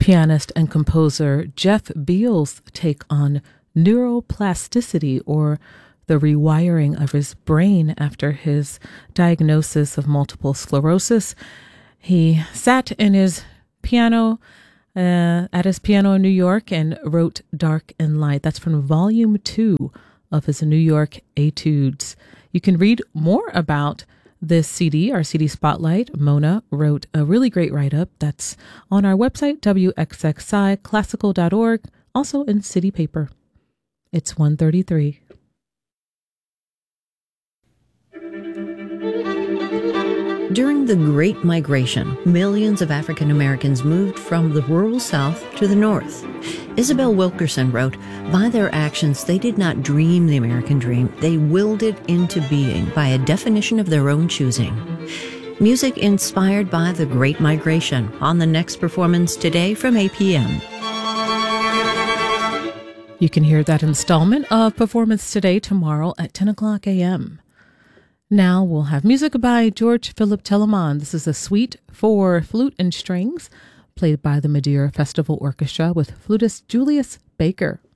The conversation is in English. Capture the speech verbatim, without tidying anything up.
pianist and composer Jeff Beal's take on neuroplasticity, or the rewiring of his brain after his diagnosis of multiple sclerosis. He sat in his piano, uh, at his piano in New York and wrote Dark and Light. That's from volume two of his New York Etudes. You can read more about this C D, our C D Spotlight. Mona wrote a really great write-up that's on our website, w x x i classical dot org, also in City Paper. It's one thirty-three. During the Great Migration, millions of African Americans moved from the rural South to the North. Isabel Wilkerson wrote, "By their actions, they did not dream the American dream. They willed it into being by a definition of their own choosing." Music inspired by the Great Migration on the next performance today from eight p.m. You can hear that installment of Performance Today tomorrow at ten o'clock a.m. Now we'll have music by George Philip Telemann. This is a suite for flute and strings, played by the Madeira Festival Orchestra with flutist Julius Baker.